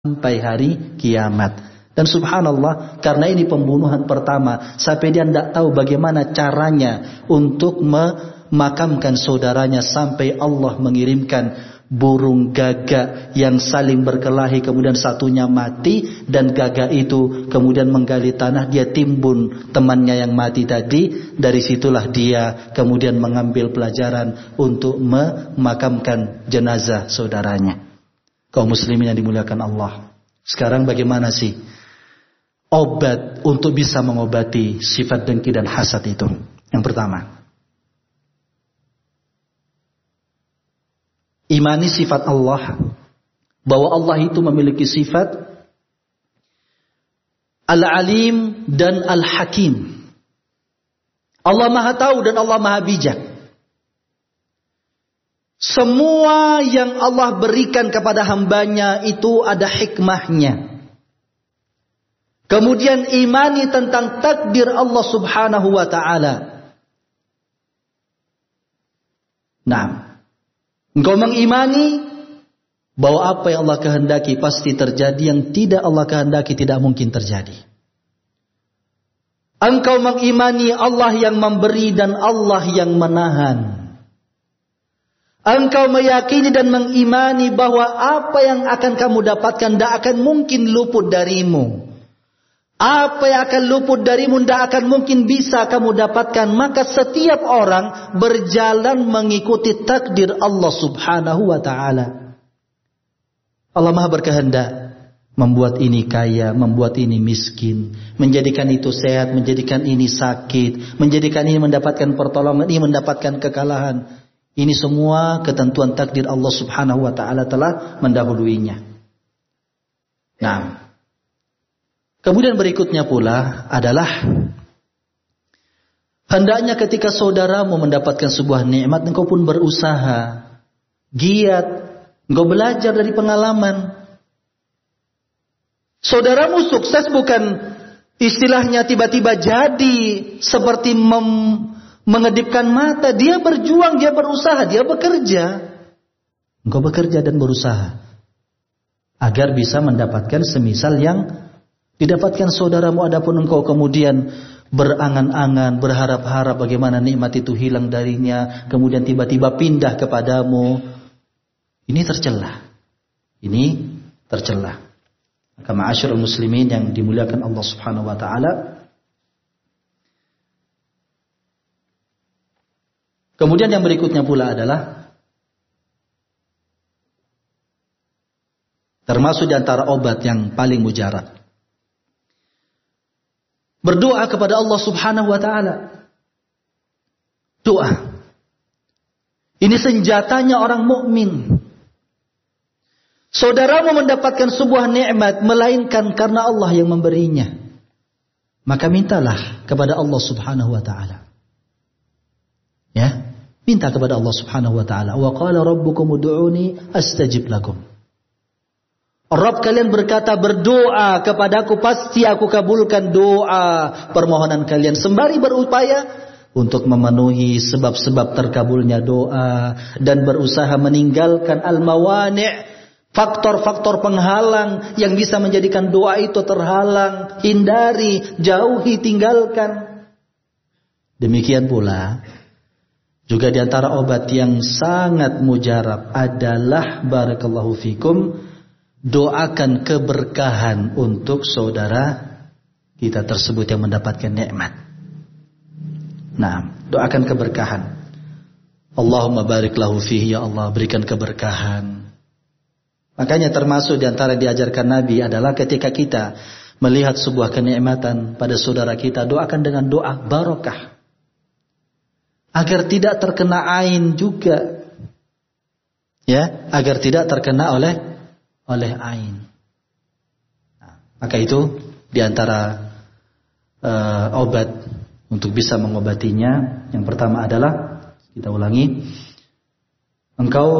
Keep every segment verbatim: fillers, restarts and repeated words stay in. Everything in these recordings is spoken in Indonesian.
sampai hari kiamat. Dan subhanallah, karena ini pembunuhan pertama, sampai dia tidak tahu bagaimana caranya untuk memakamkan saudaranya, sampai Allah mengirimkan burung gagak yang saling berkelahi, kemudian satunya mati, dan gagak itu kemudian menggali tanah, dia timbun temannya yang mati tadi. Dari situlah dia kemudian mengambil pelajaran untuk memakamkan jenazah saudaranya. Kaum muslimin yang dimuliakan Allah, sekarang bagaimana sih obat untuk bisa mengobati sifat dengki dan hasad itu? Yang pertama, imani sifat Allah, bahwa Allah itu memiliki sifat Al-Alim dan Al-Hakim. Allah Maha Tahu dan Allah Maha Bijak. Semua yang Allah berikan kepada hambanya itu ada hikmahnya. Kemudian imani tentang takdir Allah subhanahu wa ta'ala. Nah, engkau mengimani bahwa apa yang Allah kehendaki pasti terjadi, yang tidak Allah kehendaki tidak mungkin terjadi. Engkau mengimani Allah yang memberi dan Allah yang menahan. Engkau meyakini dan mengimani bahwa apa yang akan kamu dapatkan tidak akan mungkin luput darimu. Apa yang akan luput darimu tidak akan mungkin bisa kamu dapatkan. Maka setiap orang berjalan mengikuti takdir Allah subhanahu wa ta'ala. Allah Maha berkehendak membuat ini kaya, membuat ini miskin, menjadikan itu sehat, menjadikan ini sakit, menjadikan ini mendapatkan pertolongan, ini mendapatkan kekalahan. Ini semua ketentuan takdir Allah subhanahu wa ta'ala telah mendahuluinya. Nah, kemudian berikutnya pula adalah hendaknya ketika saudaramu mendapatkan sebuah nikmat, engkau pun berusaha, giat, engkau belajar dari pengalaman. Saudaramu sukses bukan istilahnya tiba-tiba jadi seperti mem- mengedipkan mata. Dia berjuang, dia berusaha, dia bekerja. Engkau bekerja dan berusaha agar bisa mendapatkan semisal yang didapatkan saudaramu. Adapun engkau kemudian berangan-angan, berharap-harap bagaimana nikmat itu hilang darinya, kemudian tiba-tiba pindah kepadamu, ini tercela. Ini tercela. Maka ma'asyiral muslimin yang dimuliakan Allah subhanahu wa ta'ala, kemudian yang berikutnya pula adalah termasuk di antara obat yang paling mujarab, berdoa kepada Allah subhanahu wa ta'ala. Doa ini senjatanya orang mukmin. Saudaramu mendapatkan sebuah nikmat melainkan karena Allah yang memberinya, maka mintalah kepada Allah subhanahu wa ta'ala. Ya, minta kepada Allah subhanahu wa ta'ala. Wa qala rabbukum ud'uni astajib lakum. Rabb kalian berkata, berdoa kepadaku, pasti aku kabulkan doa permohonan kalian. Sembari berupaya untuk memenuhi sebab-sebab terkabulnya doa, dan berusaha meninggalkan al-mawani', faktor-faktor penghalang yang bisa menjadikan doa itu terhalang. Hindari, jauhi, tinggalkan. Demikian pula juga di antara obat yang sangat mujarab adalah, barakallahu fikum, doakan keberkahan untuk saudara kita tersebut yang mendapatkan nikmat. Nah, doakan keberkahan. Allahumma barik lahu fihi, ya Allah berikan keberkahan. Makanya termasuk di antara diajarkan Nabi adalah ketika kita melihat sebuah kenikmatan pada saudara kita, doakan dengan doa barokah, agar tidak terkena ain juga, ya, agar tidak terkena oleh oleh ain. Nah, maka itu diantara uh, obat untuk bisa mengobatinya. Yang pertama adalah, kita ulangi, engkau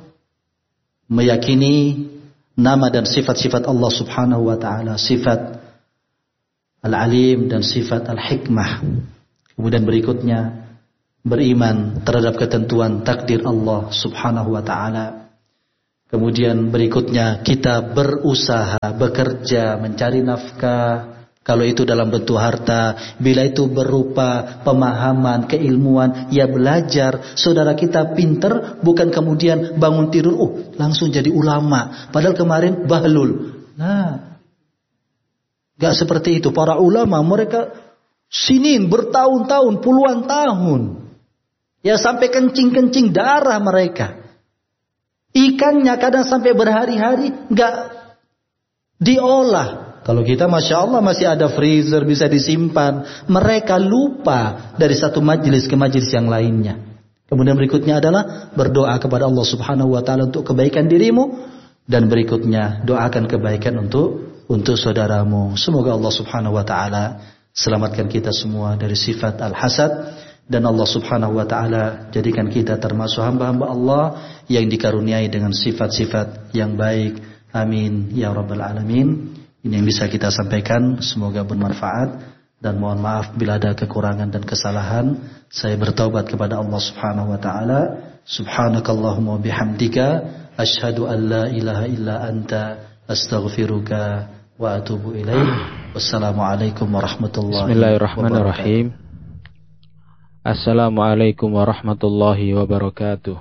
meyakini nama dan sifat-sifat Allah subhanahu wa ta'ala, sifat Al-Alim dan sifat Al-Hikmah. Kemudian berikutnya, beriman terhadap ketentuan takdir Allah subhanahu wa ta'ala. Kemudian berikutnya kita berusaha, bekerja, mencari nafkah. Kalau itu dalam bentuk harta, bila itu berupa pemahaman, keilmuan, ya belajar. Saudara kita pinter, bukan kemudian bangun tidur, oh langsung jadi ulama. Padahal kemarin bahlul. Nah, gak seperti itu. Para ulama mereka sinin, bertahun-tahun, puluhan tahun. Ya sampai kencing-kencing darah mereka. Ikannya kadang sampai berhari-hari gak diolah. Kalau kita Masya Allah masih ada freezer bisa disimpan. Mereka lupa dari satu majelis ke majelis yang lainnya. Kemudian berikutnya adalah berdoa kepada Allah Subhanahu Wa Taala untuk kebaikan dirimu. Dan berikutnya doakan kebaikan untuk untuk saudaramu. Semoga Allah Subhanahu Wa Taala selamatkan kita semua dari sifat al-hasad. Dan Allah Subhanahu Wa Taala jadikan kita termasuk hamba-hamba Allah yang dikaruniai dengan sifat-sifat yang baik. Amin ya Rabbal Alamin. Ini yang bisa kita sampaikan, semoga bermanfaat dan mohon maaf bila ada kekurangan dan kesalahan. Saya bertaubat kepada Allah Subhanahu wa taala. Subhanakallahumma bihamdika asyhadu an la ilaha illa anta astaghfiruka wa atubu ilaik. Wassalamualaikum warahmatullahi wabarakatuh. Bismillahirrahmanirrahim. Assalamualaikum warahmatullahi wabarakatuh.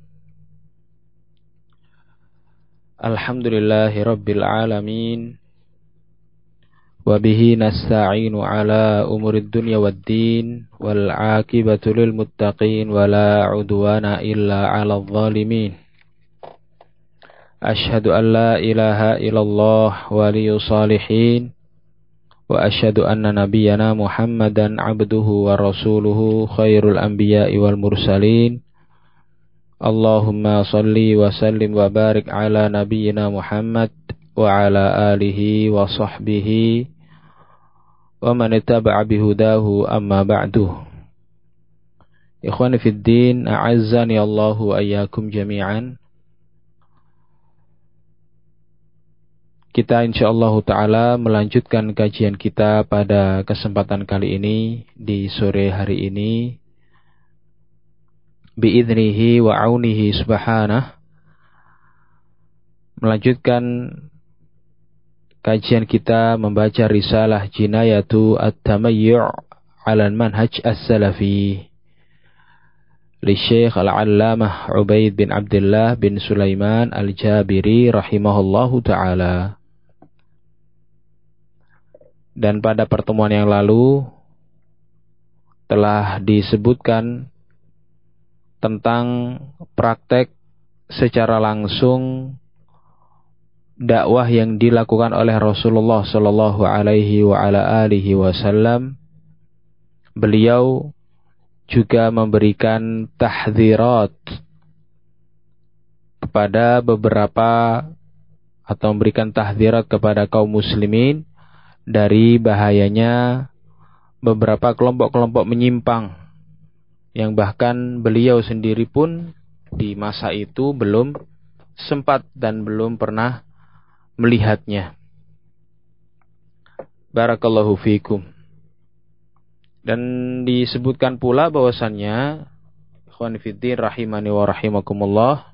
Alhamdulillahi rabbil alamin. Wabihi nasta'inu ala umurid dunya waddin wal aqibatu lil muttaqin wala udwana illa 'alal zalimin. Asyhadu an la ilaha illallah waliyus salihin wa asyhadu anna nabiyyana Muhammadan 'abduhu wa rasuluhu khairul anbiya'i wal mursalin. Allahumma salli wa sallim wa barik ala nabiyyina Muhammad wa ala alihi wa sahbihi wa man ittaba'a bihudahu amma ba'du. Ikhwani fid din, a'azzani Allahu ayyakum jami'an. Kita insyaallah taala melanjutkan kajian kita pada kesempatan kali ini di sore hari ini bi'idnihi wa aunihi subhanah, melanjutkan kajian kita membaca risalah Jinayatu At-Tamayyu' 'ala al-Manhaj As-Salafi li Syekh Al-'Allamah Ubaid bin Abdullah bin Sulaiman Al-Jabiri rahimahullahu taala. Dan pada pertemuan yang lalu telah disebutkan tentang praktek secara langsung dakwah yang dilakukan oleh Rasulullah sallallahu alaihi wa ala alihi wasallam. Beliau juga memberikan tahdzirat kepada beberapa atau memberikan tahdzirat kepada kaum muslimin dari bahayanya beberapa kelompok-kelompok menyimpang yang bahkan beliau sendiri pun di masa itu belum sempat dan belum pernah melihatnya. Barakallahu fikum. Dan disebutkan pula bahwasannya ikhwan fillah rahimani wa rahimakumullah,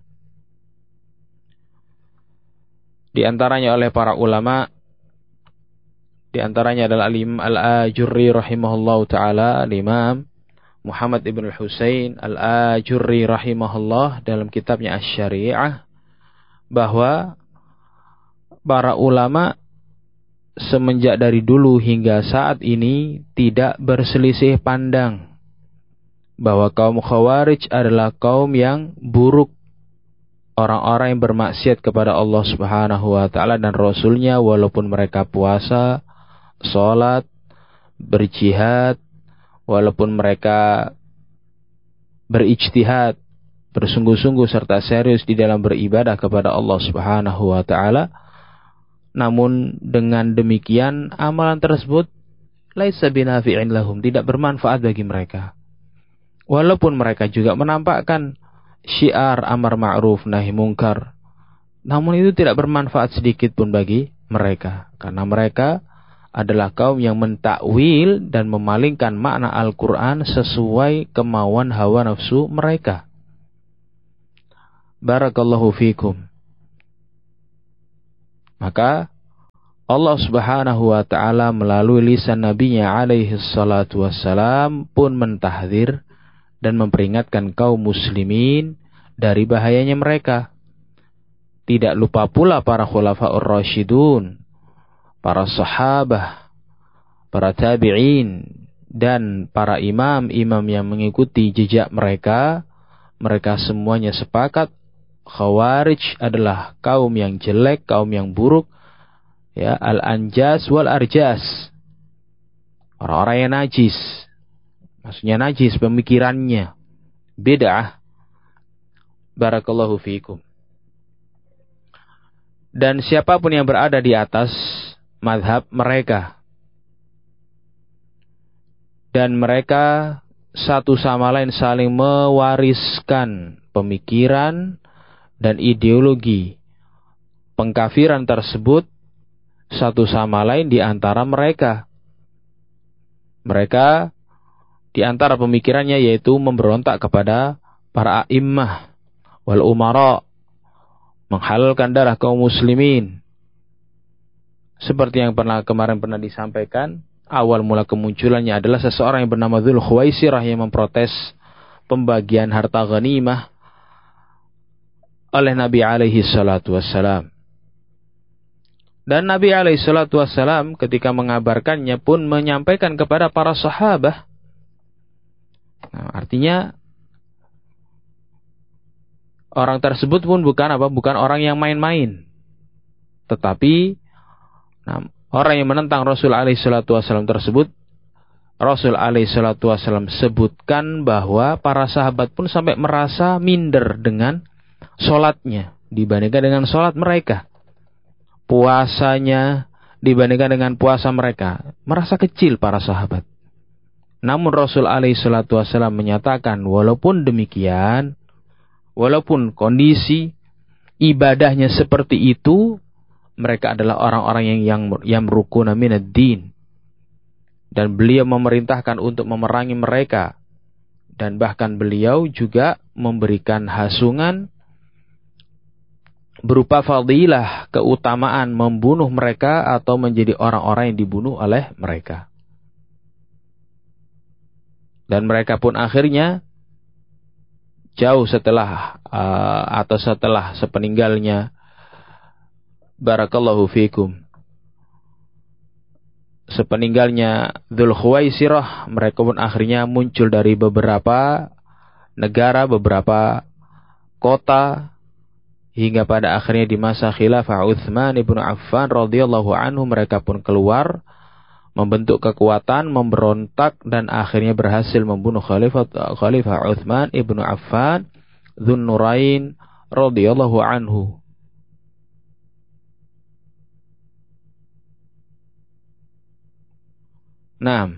di antaranya oleh para ulama, di antaranya adalah Al-Imam Al-Ajurri rahimahullahu taala, Al-Imam Muhammad ibn al-Husain Al-Ajurri rahimahullah dalam kitabnya Asy-Syari'ah, bahwa para ulama semenjak dari dulu hingga saat ini tidak berselisih pandang bahwa kaum Khawarij adalah kaum yang buruk, orang-orang yang bermaksiat kepada Allah Subhanahu wa taala dan Rasulnya, walaupun mereka puasa, sholat, berjihad, walaupun mereka berijtihad, bersungguh-sungguh serta serius di dalam beribadah kepada Allah Subhanahu wa taala. Namun dengan demikian amalan tersebut laisa binafi'in lahum, tidak bermanfaat bagi mereka. Walaupun mereka juga menampakkan syiar amar ma'ruf nahi mungkar, namun itu tidak bermanfaat sedikit pun bagi mereka, karena mereka adalah kaum yang mentakwil dan memalingkan makna Al-Quran sesuai kemauan hawa nafsu mereka. Barakallahu fikum. Maka Allah Subhanahu wa ta'ala melalui lisan Nabi-Nya alaihi salatu wassalam pun mentahdzir dan memperingatkan kaum muslimin dari bahayanya mereka. Tidak lupa pula para khulafaur rasyidun, para sahabah, para tabi'in, dan para imam-imam yang mengikuti jejak mereka. Mereka semuanya sepakat Khawarij adalah kaum yang jelek, kaum yang buruk, ya, al-anjas wal arjas, orang-orang yang najis. Maksudnya najis pemikirannya, bid'ah. Barakallahu fiikum. Dan siapapun yang berada di atas mazhab mereka, dan mereka satu sama lain saling mewariskan pemikiran dan ideologi pengkafiran tersebut satu sama lain di antara mereka. Mereka di antara pemikirannya yaitu memberontak kepada para a'immah wal umara, menghalalkan darah kaum muslimin. Seperti yang pernah kemarin pernah disampaikan, awal mula kemunculannya adalah seseorang yang bernama Dzul Khuwaisirah yang memprotes pembagian harta ghanimah oleh Nabi alaihi salatu wassalam. Dan Nabi alaihi salatu wassalam ketika mengabarkannya pun menyampaikan kepada para sahabat. Nah, artinya orang tersebut pun bukan apa? Bukan orang yang main-main. Tetapi nah, orang yang menentang Rasul alaihi salatu wassalam tersebut, Rasul alaihi salatu wassalam sebutkan bahwa para sahabat pun sampai merasa minder dengan sholatnya dibandingkan dengan sholat mereka. Puasanya dibandingkan dengan puasa mereka. Merasa kecil para sahabat. Namun Rasul alaihi salatu wassalam menyatakan walaupun demikian, walaupun kondisi ibadahnya seperti itu, mereka adalah orang-orang yang yang yamrukuna minad din. Dan beliau memerintahkan untuk memerangi mereka. Dan bahkan beliau juga memberikan hasungan berupa fadilah, keutamaan membunuh mereka atau menjadi orang-orang yang dibunuh oleh mereka. Dan mereka pun akhirnya jauh setelah uh, atau setelah sepeninggalnya, barakallahu fiikum, sepeninggalnya Dzul Khuwaisirah, mereka pun akhirnya muncul dari beberapa negara, beberapa kota, hingga pada akhirnya di masa khilafah Utsman ibnu Affan radhiyallahu anhu mereka pun keluar, membentuk kekuatan, memberontak, dan akhirnya berhasil membunuh Khalifah Khalifah Utsman ibnu Affan Dzun Nurain radhiyallahu anhu. Nah,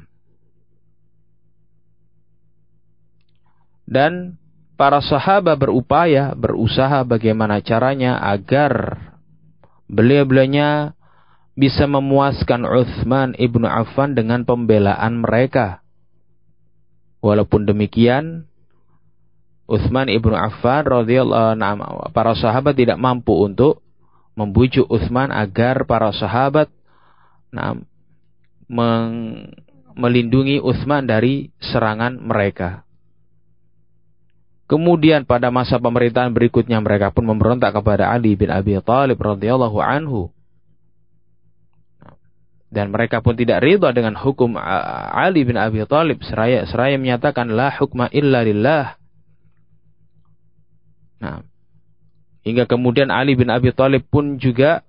dan para sahabat berupaya, berusaha bagaimana caranya agar beliau-beliaunya bisa memuaskan Utsman ibnu Affan dengan pembelaan mereka. Walaupun demikian, Utsman ibnu Affan radhiyallahu anhu, para sahabat tidak mampu untuk membujuk Utsman agar para sahabat nah, meng, melindungi Utsman dari serangan mereka. Kemudian pada masa pemerintahan berikutnya mereka pun memberontak kepada Ali bin Abi Thalib radhiyallahu anhu. Dan mereka pun tidak ridha dengan hukum Ali bin Abi Thalib, seraya seraya menyatakan la hukma illa lillah. Nah, hingga kemudian Ali bin Abi Thalib pun juga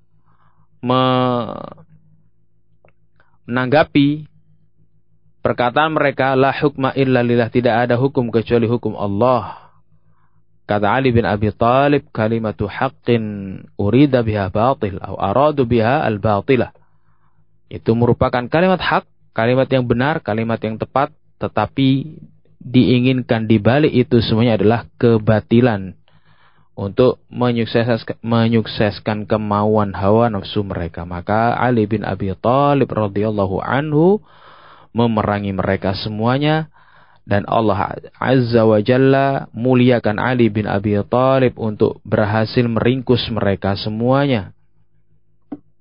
menanggapi perkataan mereka, la hukma illa lillah, tidak ada hukum kecuali hukum Allah. Kata Ali bin Abi Thalib, kalimatu haqqin urida biha batil atau aradu biha al-batilah. Itu merupakan kalimat hak, kalimat yang benar, kalimat yang tepat, tetapi diinginkan di balik itu semuanya adalah kebatilan untuk menyukseskan, menyukseskan kemauan hawa nafsu mereka. Maka Ali bin Abi Thalib radhiyallahu anhu memerangi mereka semuanya, dan Allah Azza wa Jalla muliakan Ali bin Abi Thalib untuk berhasil meringkus mereka semuanya.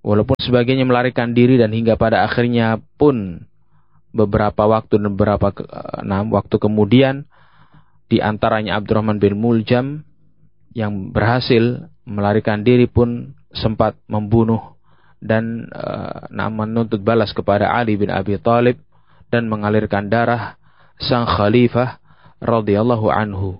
Walaupun sebagiannya melarikan diri dan hingga pada akhirnya pun beberapa waktu dan beberapa ke, nah, waktu kemudian di antaranya Abdurrahman bin Muljam yang berhasil melarikan diri pun sempat membunuh dan uh, nah, menuntut balas kepada Ali bin Abi Thalib dan mengalirkan darah sang khalifah radhiyallahu anhu.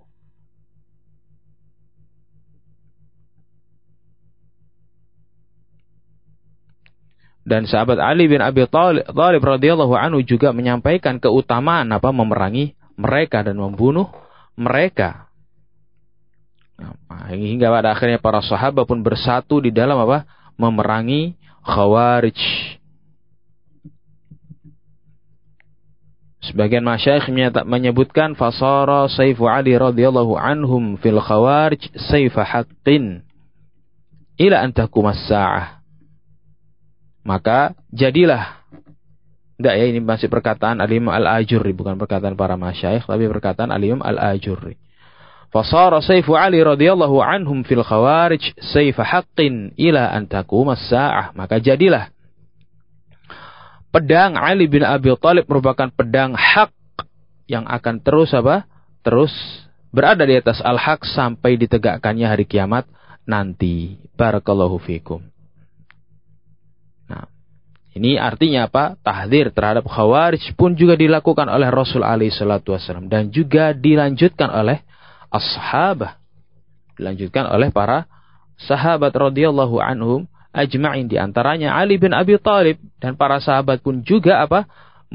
Dan sahabat Ali bin Abi Thalib radhiyallahu anhu juga menyampaikan keutamaan apa memerangi mereka dan membunuh mereka. Nah, hingga pada akhirnya para sahabat pun bersatu di dalam apa? Memerangi Khawarij. Sebagian masyayikh menyebutkan fasara sayfu Ali radhiyallahu anhum fil Khawarij sayfa haqqin ila an taqumas saah. Maka jadilah, enggak ya, ini masih perkataan Al-Imam Al-Ajurri, bukan perkataan para masyayikh, tapi perkataan Al-Imam Al-Ajurri. Fasara sayfu Ali radhiyallahu anhum fil Khawarij sayfa haqqin ila an taqumas saah. Maka jadilah pedang Ali bin Abi Thalib merupakan pedang hak yang akan terus apa? Terus berada di atas al-haq sampai ditegakkannya hari kiamat nanti. Barakallahu fikum. Nah, ini artinya apa? Tahdzir terhadap Khawarij pun juga dilakukan oleh Rasul alaihi salatu wasallam dan juga dilanjutkan oleh as-sahabah. Dilanjutkan oleh para sahabat radhiyallahu anhum ajma'in, di antaranya Ali bin Abi Thalib, dan para sahabat pun juga apa?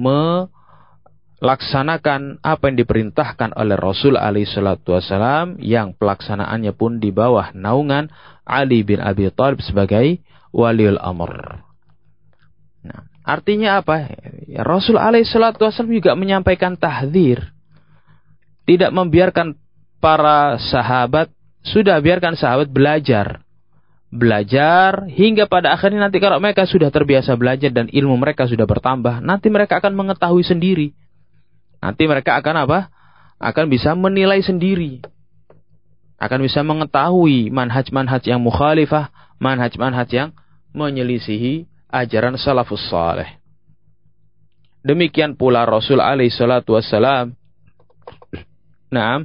Melaksanakan apa yang diperintahkan oleh Rasul alaihi salatu wasallam, yang pelaksanaannya pun di bawah naungan Ali bin Abi Thalib sebagai waliul amr. Nah, artinya apa? Ya, Rasul alaihi salatu wasallam juga menyampaikan tahdzir. Tidak membiarkan para sahabat, sudah biarkan sahabat belajar. Belajar hingga pada akhirnya nanti kalau mereka sudah terbiasa belajar dan ilmu mereka sudah bertambah, nanti mereka akan mengetahui sendiri. Nanti mereka akan apa? Akan bisa menilai sendiri. Akan bisa mengetahui manhaj-manhaj yang mukhalifah, manhaj-manhaj yang menyelisihi ajaran salafus saleh. Demikian pula Rasul alaihi salatu wassalam. Naam.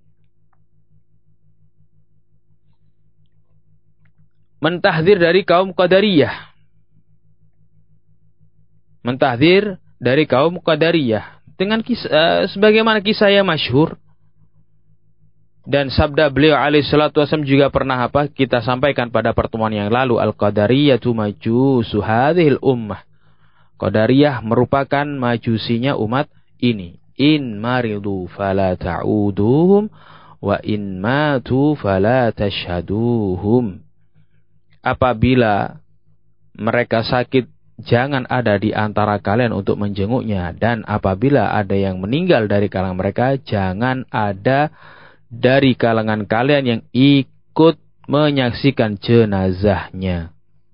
Mentahdzir dari kaum Qadariyah. Mentahdzir dari kaum Qadariyah. Dengan kisah, uh, sebagaimana kisah yang masyhur. Dan sabda beliau alaihi salatu wasallam juga pernah apa kita sampaikan pada pertemuan yang lalu. Al-Qadariyatu majusu hadhil ummah. Qadariyah merupakan majusinya umat ini. In maridu fala ta'uduhum wa in matu fala tashhaduhum. Apabila mereka sakit, jangan ada di antara kalian untuk menjenguknya. Dan apabila ada yang meninggal dari kalangan mereka, jangan ada dari kalangan kalian yang ikut menyaksikan jenazahnya.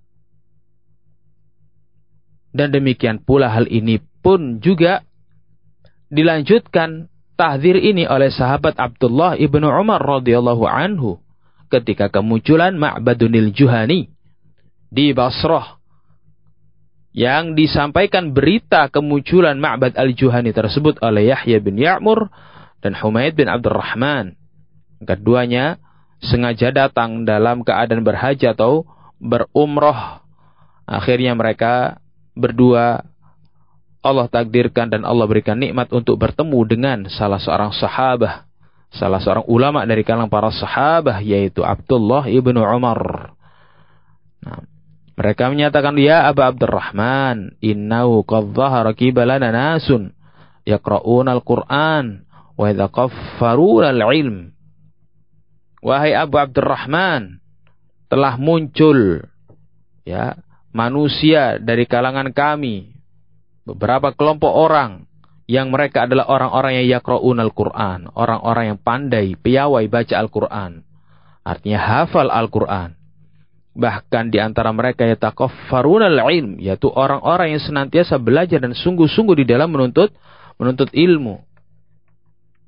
Dan demikian pula hal ini pun juga dilanjutkan tahdzir ini oleh sahabat Abdullah ibnu Umar radhiyallahu anhu ketika kemunculan Ma'badunil Juhani di Basrah, yang disampaikan berita kemunculan Ma'bad al-Juhani tersebut oleh Yahya bin Ya'mur dan Humaid bin Abdurrahman. Keduanya sengaja datang dalam keadaan berhaji atau berumrah. Akhirnya mereka berdua Allah takdirkan dan Allah berikan nikmat untuk bertemu dengan salah seorang sahabah, salah seorang ulama dari kalangan para sahabah, yaitu Abdullah ibnu Umar. Nah, mereka menyatakan, ya Aba Abdurrahman, innahu qad dhahara qibalana nasun yaqra'una al-Qur'an wa yataqaffaruna al-ilm. Wahai Abu Abdurrahman, telah muncul ya manusia dari kalangan kami, beberapa kelompok orang yang mereka adalah orang-orang yang yaqra'una al-Qur'an, orang-orang yang pandai, piawai baca Al-Qur'an. Artinya hafal Al-Qur'an. Bahkan di antara mereka yataqaffaruna al-ilm, yaitu orang-orang yang senantiasa belajar dan sungguh-sungguh di dalam menuntut menuntut ilmu.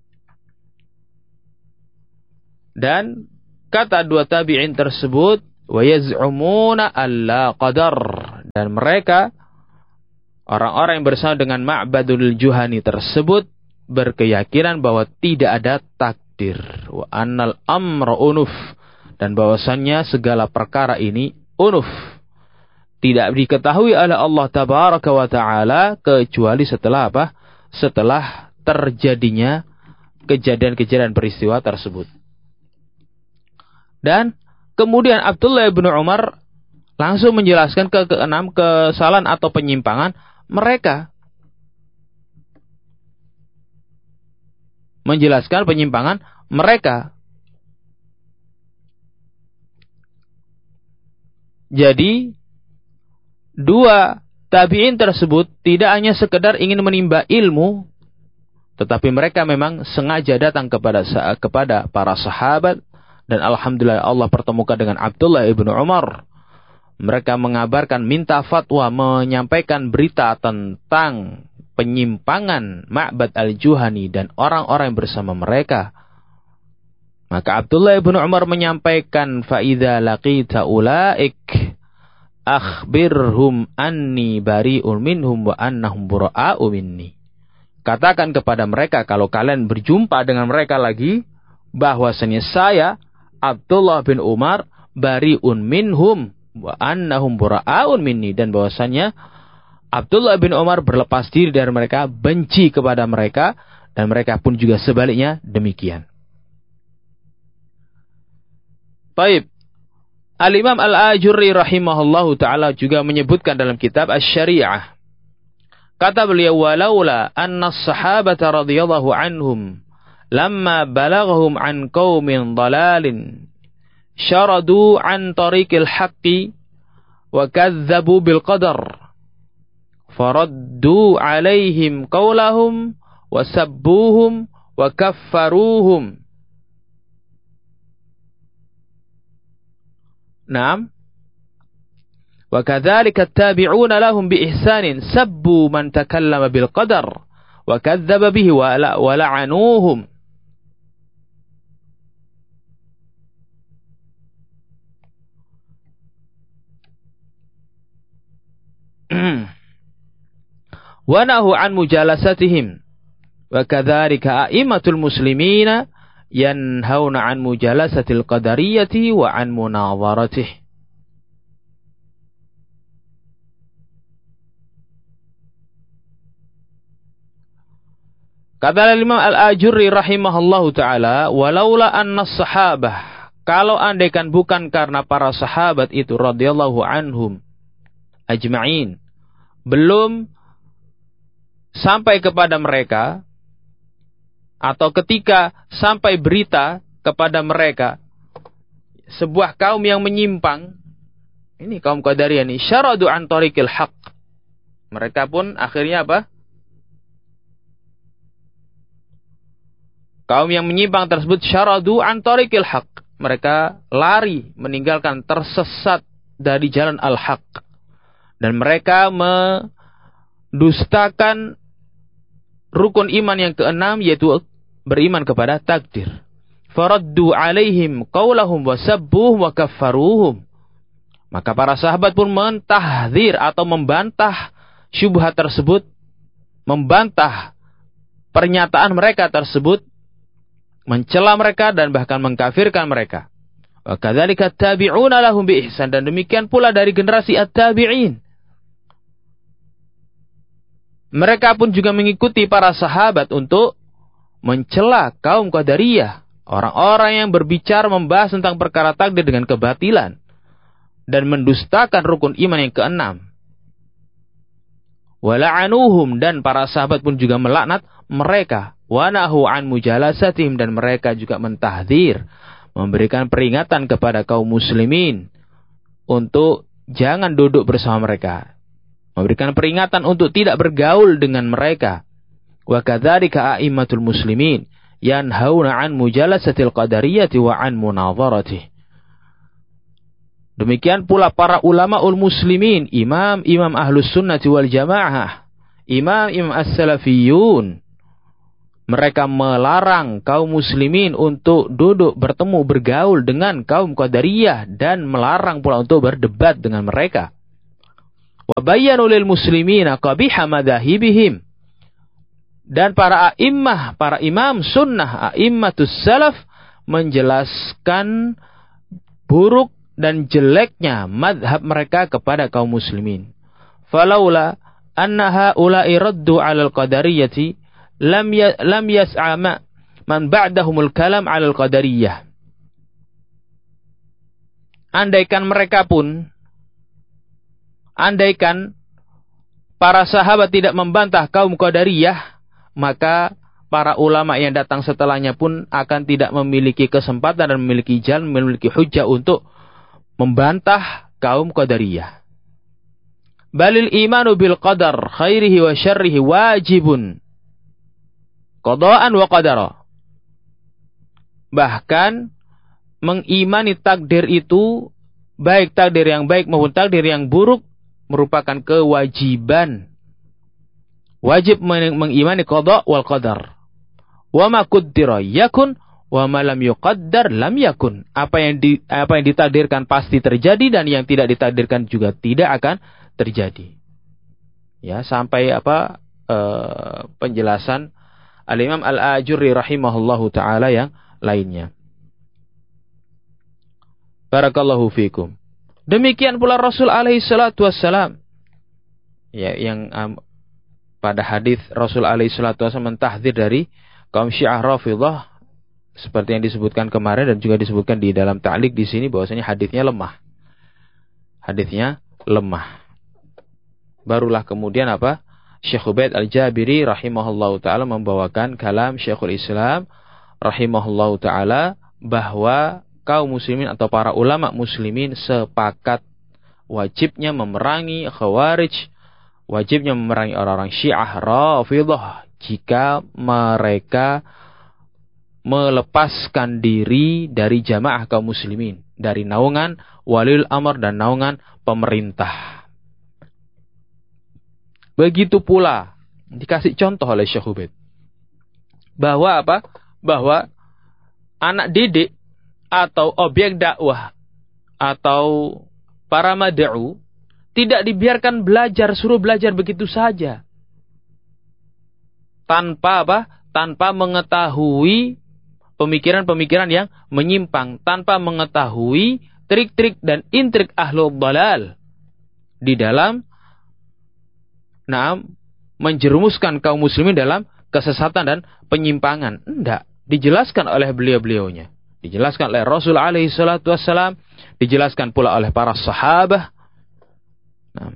Dan kata dua tabi'in tersebut, wa yaz'umuna alla qadar, dan mereka orang-orang yang bersama dengan Ma'badul Juhani tersebut berkeyakinan bahwa tidak ada takdir, wa annal amra unuf, dan bahwasannya segala perkara ini unuf, tidak diketahui oleh Allah tabaraka wa taala kecuali setelah apa? Setelah terjadinya kejadian-kejadian peristiwa tersebut. Dan kemudian Abdullah bin Umar langsung menjelaskan ke keenam kesalahan atau penyimpangan mereka. Menjelaskan penyimpangan mereka. Jadi dua tabi'in tersebut tidak hanya sekedar ingin menimba ilmu, tetapi mereka memang sengaja datang kepada kepada para sahabat, dan alhamdulillah Allah pertemukan dengan Abdullah ibnu Umar. Mereka mengabarkan, minta fatwa, menyampaikan berita tentang penyimpangan Ma'bad al-Juhani dan orang-orang yang bersama mereka. Maka Abdullah ibnu Umar menyampaikan, فَإِذَا لَقِيتَ أُولَئِكَ أَخْبِرْهُمْ أَنِّي بَرِيءٌ مِّنْهُمْ وَأَنَّهُمْ بُرَآءُ مِنِّي. Katakan kepada mereka kalau kalian berjumpa dengan mereka lagi, bahwasanya saya Abdullah bin Umar bari'un minhum wa annahum bura'un minni, dan bahwasanya Abdullah bin Umar berlepas diri dari mereka, benci kepada mereka, dan mereka pun juga sebaliknya demikian. Baik. Al-Imam Al-Ajurri rahimahullahu ta'ala juga menyebutkan dalam kitab Asy-Syari'ah. Kata beliau, walaula anna as-sahabata radhiyallahu anhum lamma balaghum an qaumin dalalin syaradu an tariqil haqqi wa kadzdzabu bil qadar faraddu alaihim qawlahum wa sabbuhum wa kaffaruhum. Naam. Wa kadzalika at-tabi'una lahum bi ihsanin sabbu man takallama bil qadar wa kadzdzaba bihi wa la'anuhum. Wa nahu an mujalasatihim wa kadzalika a'immatul muslimina yanhauna an mujalasatil qadariyati wa an munadharatih. Kata Imam Al-Ajurri rahimahullahu ta'ala, walaula anna sahabah, kalau andaikan bukan karena para sahabat itu radhiyallahu anhum ajma'in, belum sampai kepada mereka, atau ketika sampai berita kepada mereka sebuah kaum yang menyimpang, ini kaum Qadariyah ini, syaradu an tariqil haqq, mereka pun akhirnya apa? Kaum yang menyimpang tersebut syaradu an tariqil haqq, mereka lari, meninggalkan, tersesat dari jalan al-haq, dan mereka mendustakan rukun iman yang keenam, yaitu beriman kepada takdir. Faraddu alaihim qaulahum wa sabbuhum wa kaffaruhum. Maka para sahabat pun mentahdzir atau membantah syubhat tersebut, membantah pernyataan mereka tersebut, mencela mereka dan bahkan mengkafirkan mereka. Wa kadzalika at-tabi'una lahum bi ihsan, dan demikian pula dari generasi at-tabi'in. Mereka pun juga mengikuti para sahabat untuk mencela kaum Qadariyah, orang-orang yang berbicara membahas tentang perkara takdir dengan kebatilan dan mendustakan rukun iman yang keenam. Wa la'anuhum, dan para sahabat pun juga melaknat mereka. Wa nahu an mujalasatihim, dan mereka juga mentahdzir, memberikan peringatan kepada kaum muslimin untuk jangan duduk bersama mereka, memberikan peringatan untuk tidak bergaul dengan mereka. Wa kadzalika a'immatul muslimin yanhauna an mujalasatil qadariyati wa an munadharatih. Demikian pula para ulamaul muslimin, imam-imam ahlus sunnati wal jamaah, imam-imam as-salafiyun, Mereka melarang kaum muslimin untuk duduk, bertemu, bergaul dengan kaum Qadariyah dan melarang pula untuk berdebat dengan mereka. Wa bayyanu lil muslimina qabiha madahibihim. Dan para a'immah, para imam sunnah, a'immatus salaf menjelaskan buruk dan jeleknya madhab mereka kepada kaum muslimin. Falaula anna haula'i raddu 'alal qadariyati lam ya, lam yas'a man ba'dahumul kalam 'alal qadariyah. Andaikan mereka pun andaikan para sahabat tidak membantah kaum Qadariyah, maka para ulama yang datang setelahnya pun akan tidak memiliki kesempatan dan memiliki jalan, memiliki hujjah untuk membantah kaum Qadariyah. Balil imanu bil qadar khairihi wa syarrihi wajibun qada'an wa qadara. Bahkan mengimani takdir itu, baik takdir yang baik maupun takdir yang buruk, merupakan kewajiban. Wajib mengimani qada wal qadar. Wa ma qaddara yakun wa ma lam yuqaddar lam yakun. Apa yang di, apa yang ditakdirkan pasti terjadi dan yang tidak ditakdirkan juga tidak akan terjadi. Ya, sampai apa uh, penjelasan Al-Imam Al-Ajurri rahimahullahu taala yang lainnya. Barakallahu fikum. Demikian pula Rasul alaihi salatu wassalam. Ya, yang um, pada hadis Rasul alaihi salatu wassalam mentahdzir dari kaum Syiah Rafidhah seperti yang disebutkan kemarin dan juga disebutkan di dalam ta'liq di sini bahwasanya hadisnya lemah. Hadisnya lemah. Barulah kemudian apa? Syekh Ubaid Al-Jabiri rahimahullahu taala membawakan kalam Syekhul Islam rahimahullahu taala bahwa kaum muslimin atau para ulama muslimin sepakat wajibnya memerangi Khawarij, wajibnya memerangi orang-orang Syiah Rafidhah jika mereka melepaskan diri dari jamaah kaum muslimin, dari naungan waliul amr dan naungan pemerintah. Begitu pula dikasih contoh oleh Syekh Ubaid bahwa apa? Bahwa anak didik atau objek dakwah atau para mad'u tidak dibiarkan belajar, suruh belajar begitu saja tanpa apa? Tanpa mengetahui pemikiran-pemikiran yang menyimpang, tanpa mengetahui trik-trik dan intrik ahlul dhalal di dalam nah, menjerumuskan kaum muslimin dalam kesesatan dan penyimpangan. Enggak, dijelaskan oleh beliau-beliaunya. Dijelaskan oleh Rasul alaihi salatu wassalam, dijelaskan pula oleh para sahabat. Nah.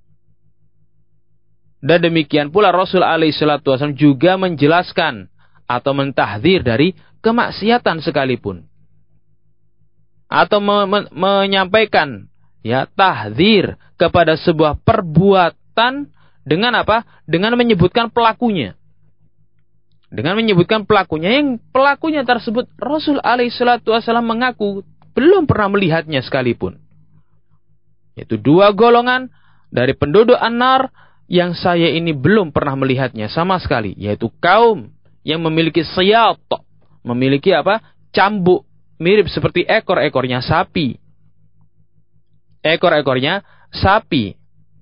Dan demikian pula Rasul alaihi salatu wassalam juga menjelaskan atau mentahdzir dari kemaksiatan sekalipun. Atau me- me- menyampaikan ya tahdzir kepada sebuah perbuatan dengan apa? Dengan menyebutkan pelakunya. Dengan menyebutkan pelakunya, yang pelakunya tersebut Rasul alaihi salatu wassalam mengaku belum pernah melihatnya sekalipun. Yaitu dua golongan dari penduduk An-Nar yang saya ini belum pernah melihatnya sama sekali. Yaitu kaum yang memiliki siyat, memiliki apa? Cambuk, mirip seperti ekor-ekornya sapi. Ekor-ekornya sapi.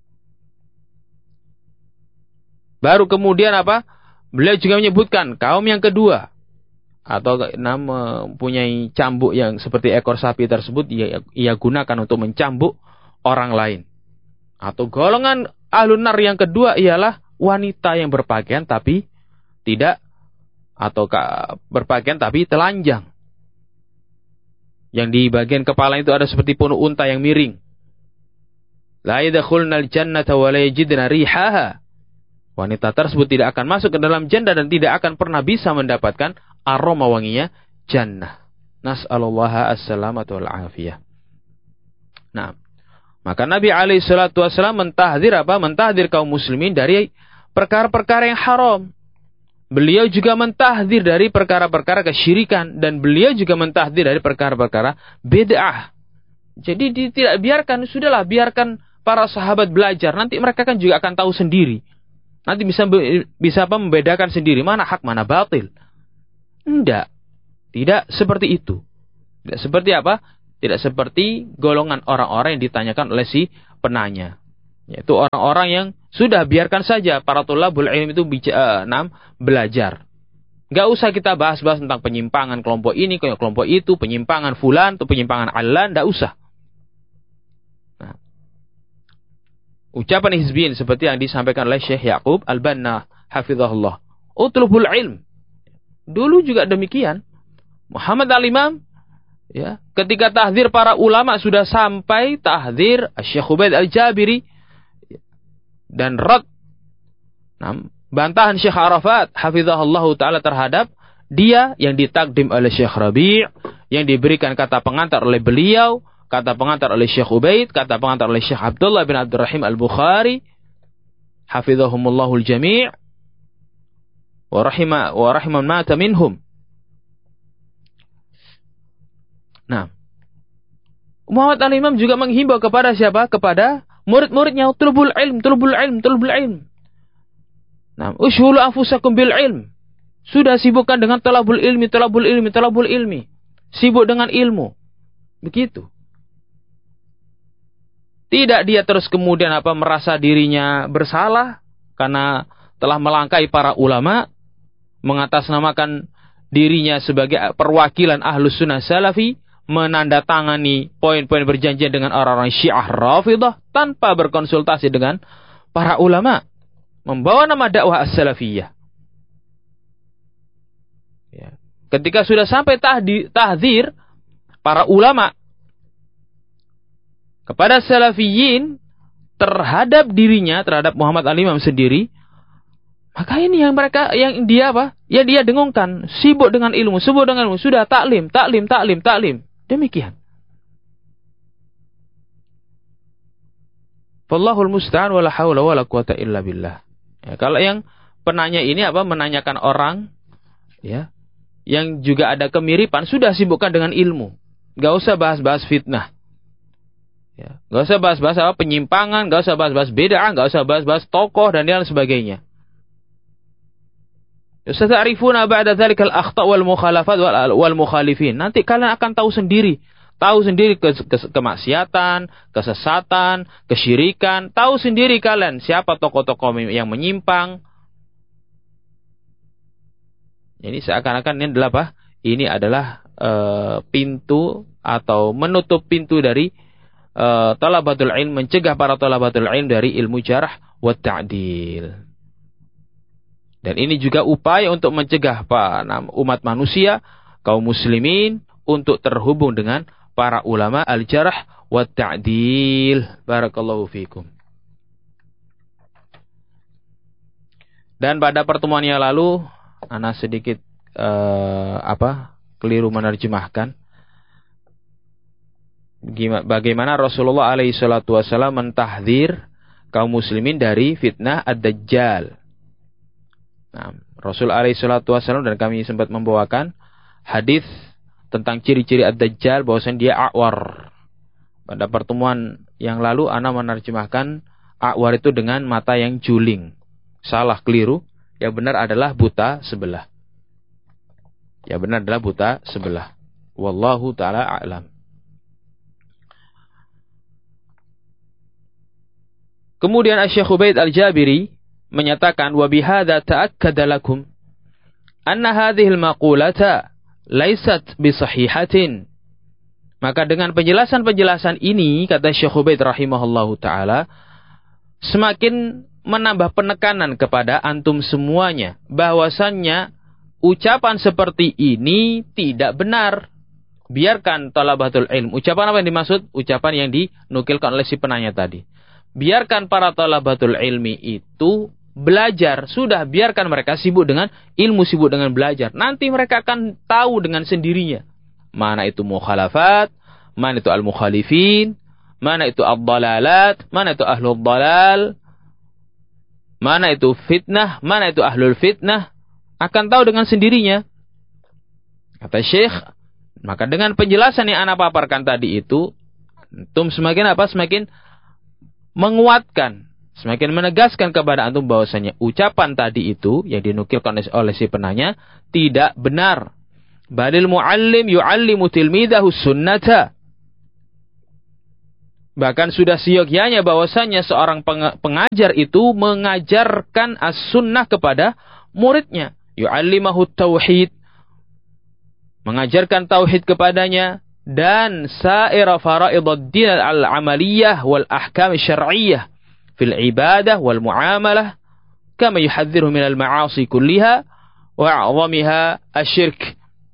Baru kemudian apa? Beliau juga menyebutkan kaum yang kedua atau mempunyai cambuk yang seperti ekor sapi tersebut ia, ia gunakan untuk mencambuk orang lain. Atau golongan ahlun nar yang kedua ialah wanita yang berpakaian tapi tidak atau berpakaian tapi telanjang. Yang di bagian kepala itu ada seperti punuk unta yang miring. La yadkhulnal jannata wa la yajidna rihaha. Wanita tersebut tidak akan masuk ke dalam jannah dan tidak akan pernah bisa mendapatkan aroma wanginya jannah. Nas'alullaha as-salamata wal afiyah. Nah, maka Nabi alaihi salatu wasallam mentahdzir apa? Mentahdzir kaum muslimin dari perkara-perkara yang haram. Beliau juga mentahdzir dari perkara-perkara kesyirikan dan beliau juga mentahdzir dari perkara-perkara bid'ah. Jadi tidak biarkan, sudahlah biarkan para sahabat belajar, nanti mereka kan juga akan tahu sendiri. Nanti bisa bisa apa membedakan sendiri mana hak mana batil. Tidak. Tidak seperti itu. Tidak seperti apa? Tidak seperti golongan orang-orang yang ditanyakan oleh si penanya. Yaitu orang-orang yang sudah biarkan saja para thalabul ilm itu bicara, enam, belajar. Gak usah kita bahas-bahas tentang penyimpangan kelompok ini, kelompok itu, penyimpangan fulan, atau penyimpangan alan, gak usah. Nah, ucapan hizbiyin seperti yang disampaikan oleh Syekh Yaqub Al-Banna hafizahullah. Utlubul ilm. Dulu juga demikian. Muhammad Al-Imam, ya, ketika tahdzir para ulama sudah sampai tahdzir Syekh Ubaid Al-Jabiri dan rad, nah, bantahan Syekh Arafat hafizahullah taala terhadap dia yang ditakdim oleh Syekh Rabi', yang diberikan kata pengantar oleh beliau, kata pengantar oleh Syekh Ubaid, kata pengantar oleh Syekh Abdullah bin Abdurrahim Al-Bukhari hafizahumullahu al-jami' wa rahima wa rahiman mata minhum. Nah, Muhammad Al-Imam juga menghimbau kepada siapa? Kepada murid-muridnya, tulubul ilm, tulubul ilm, tulubul ilm. Nah, ushulu anfusakum bil ilm. Sudah sibukkan dengan talabul ilmi, talabul ilmi, talabul ilmi. Sibuk dengan ilmu. Begitu. Tidak dia terus kemudian apa merasa dirinya bersalah karena telah melangkai para ulama, mengatasnamakan dirinya sebagai perwakilan Ahlus Sunnah Salafi, menandatangani poin-poin perjanjian dengan orang-orang Syiah Rafidah tanpa berkonsultasi dengan para ulama, membawa nama dakwah as-salafiyah. Ya. Ketika sudah sampai tahdzir para ulama kepada salafiyin terhadap dirinya, terhadap Muhammad Al-Imam sendiri, maka ini yang mereka, yang dia apa? Ya dia dengungkan, sibuk dengan ilmu, sibuk dengan ilmu, sudah taklim, taklim, taklim, taklim. Demikian. Wallahul musta'an wala haula wala quwata illa billah. Ya, kalau yang penanya ini apa menanyakan orang, ya, yang juga ada kemiripan, sudah sibukkan dengan ilmu. Gak usah bahas-bahas fitnah. Ya, gak usah bahas-bahas apa penyimpangan, gak usah bahas-bahas bid'ah, gak usah bahas-bahas tokoh dan lain sebagainya. Sata'rifuna ba'da dzalikal akhta' wal mukhalafat wal mukhalifin. Nanti kalian akan tahu sendiri, tahu sendiri ke, ke, kemaksiatan, kesesatan, kesyirikan, tahu sendiri kalian siapa tokoh-tokoh yang menyimpang. Jadi seakan-akan ini adalah apa? Ini adalah e, pintu atau menutup pintu dari e, talabatul ilm, mencegah para talabatul ilm dari ilmu jarh wa ta'dil. Dan ini juga upaya untuk mencegah umat manusia, kaum muslimin, untuk terhubung dengan para ulama al-jarh wa ta'dil. Barakallahu fikum. Dan pada pertemuan yang lalu, ana sedikit uh, apa keliru menerjemahkan bagaimana Rasulullah alaihi salatu wasallam mentahdzir kaum muslimin dari fitnah ad-dajjal. Nah, Rasul alaihi salatu wasallam dan kami sempat membawakan hadis tentang ciri-ciri ad-dajjal bahwasanya dia a'war. Pada pertemuan yang lalu ana menerjemahkan a'war itu dengan mata yang juling. Salah, keliru. Yang benar adalah buta sebelah. Yang benar adalah buta sebelah. Wallahu taala a'lam. Kemudian Syekh Ubaid Al-Jabiri menyatakan wa bihadza ta'akkada lakum anna hadhihi al-maqulata laysat bi sahihatin. Maka dengan penjelasan-penjelasan ini, kata Syekh Ubaid rahimahullahu taala, semakin menambah penekanan kepada antum semuanya bahwasannya ucapan seperti ini tidak benar. Biarkan talabatul ilm. Ucapan apa yang dimaksud? Ucapan yang dinukilkan oleh si penanya tadi. Biarkan para talabatul ilmi itu belajar. Sudah, biarkan mereka sibuk dengan ilmu, sibuk dengan belajar. Nanti mereka akan tahu dengan sendirinya. Mana itu mukhalafat, mana itu al-mukhalifin, mana itu ad-dalalat, mana itu ahlul dalal, mana itu fitnah, mana itu ahlul fitnah. Akan tahu dengan sendirinya. Kata Syekh, maka dengan penjelasan yang ana paparkan tadi itu, antum semakin apa? Semakin menguatkan, Semakin menegaskan kepada antum bahwasanya ucapan tadi itu yang dinukilkan oleh si penanya tidak benar. Balil muallim yu'allimu tilmidahu sunnata. Bahkan sudah seyogyanya bahwasanya seorang pengajar itu mengajarkan as-sunnah kepada muridnya. Yu'allimahu tauhid. Mengajarkan tauhid kepadanya. Dan sa'ira fara'iduddin al-amaliyah wal ahkam syar'iyyah. Fil ibadah wal muamalah. Kama yuhadzirhu minal ma'asi kulliha. Wa'azamiha asyirk.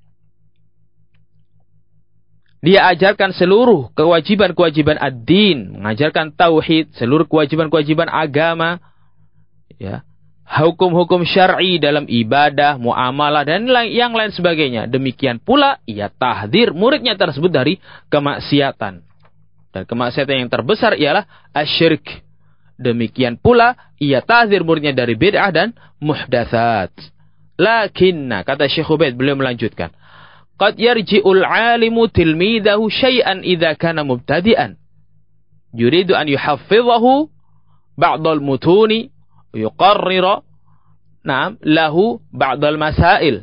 Dia ajarkan seluruh kewajiban-kewajiban ad-din, mengajarkan tauhid, seluruh kewajiban-kewajiban agama, ya, hukum-hukum syar'i dalam ibadah, muamalah dan yang lain sebagainya. Demikian pula ia tahdzir muridnya tersebut dari kemaksiatan. Dan kemaksiatan yang terbesar ialah asyirk. Demikian pula ia tahdzir muridnya dari bid'ah dan muhdatsat. Lakinna, kata Syekh Ubaid, beliau melanjutkan, qad yarji'ul 'alimu tilmidahu syai'an idza kana mubtadi'an yuridu an yuhaffidhahu ba'dal mutuni yuqarrira na'am lahu ba'dal masail.